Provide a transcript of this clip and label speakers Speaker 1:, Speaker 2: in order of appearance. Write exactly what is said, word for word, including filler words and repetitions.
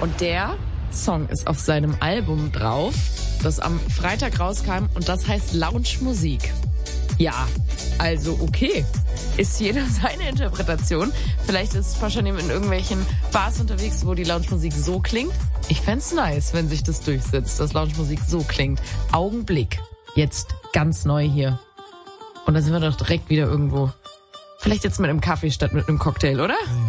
Speaker 1: Und der Song ist auf seinem Album drauf, das am Freitag rauskam und das heißt Lounge-Musik. Ja, also okay. Ist jeder seine Interpretation. Vielleicht ist Paschanim in irgendwelchen Bars unterwegs, wo die Lounge-Musik so klingt. Ich fänd's nice, wenn sich das durchsetzt, dass Lounge-Musik so klingt. Augenblick. Jetzt ganz neu hier. Und dann sind wir doch direkt wieder irgendwo. Vielleicht jetzt mit einem Kaffee statt mit einem Cocktail, oder?